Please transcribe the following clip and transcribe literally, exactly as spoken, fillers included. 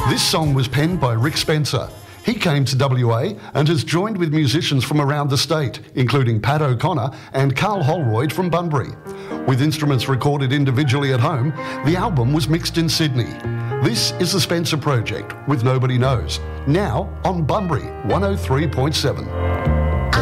This song was penned by Rick Spencer. He came to W A and has joined with musicians from around the state, including Pat O'Connor and Carl Holroyd from Bunbury. With instruments recorded individually at home, the album was mixed in Sydney. This is the Spencer Project with Nobody Knows, now on Bunbury one oh three point seven.